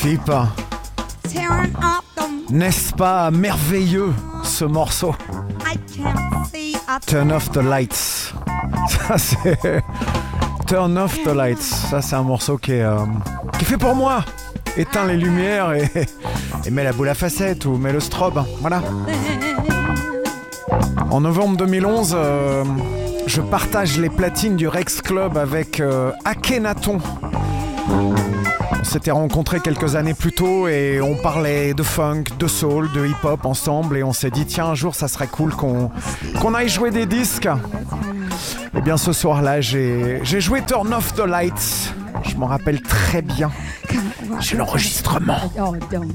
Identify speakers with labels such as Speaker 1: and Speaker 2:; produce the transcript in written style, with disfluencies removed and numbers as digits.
Speaker 1: clip. N'est-ce pas merveilleux ce morceau? Turn off the lights. Ça c'est Turn off the lights. Ça c'est un morceau qui est fait pour moi. Éteins les lumières et mets la boule à facettes ou mets le strobe. Voilà. En novembre 2011, je partage les platines du Rex Club avec Akhenaton. On s'était rencontrés quelques années plus tôt et on parlait de funk, de soul, de hip-hop ensemble et on s'est dit tiens un jour ça serait cool qu'on aille jouer des disques. Et bien ce soir-là j'ai joué Turn Off the Lights. Je m'en rappelle très bien. J'ai l'enregistrement.
Speaker 2: Oh, don't.